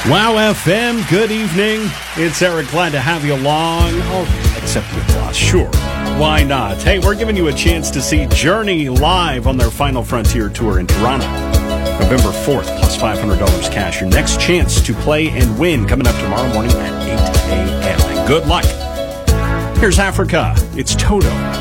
Wow FM, good evening. It's Eric, glad to have you along. Oh, except the applause, sure. Why not? Hey, we're giving you a chance to see Journey live on their Final Frontier Tour in Toronto. November 4th, plus $500 cash. Your next chance to play and win coming up tomorrow morning at 8 a.m. And good luck. Here's Africa. It's Toto.